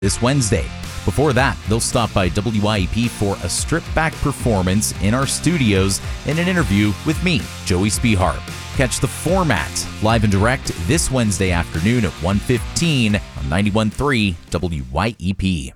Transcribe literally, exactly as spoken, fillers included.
this Wednesday. Before that, they'll stop by W I E P for a stripped-back performance in our studios and an interview with me, Joey Spihar. Catch The Format live and direct this Wednesday afternoon at one fifteen on ninety-one point three W I E P.